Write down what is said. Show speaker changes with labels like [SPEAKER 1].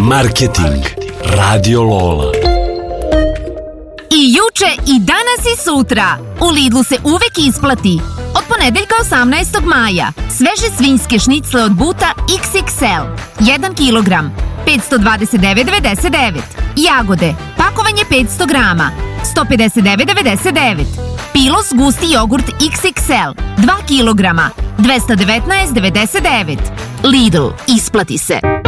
[SPEAKER 1] Marketing Radio Lola.
[SPEAKER 2] I juče, i danas, i sutra. U Lidlu se uvek isplati. Od ponedeljka 18. maja. Sveže svinjske šnicle od buta XXL. 1 kg. 529,99. Jagode. Pakovanje 500 grama. 159,99. Pilos gusti jogurt XXL. 2 kg. 219,99. Lidl, isplati se.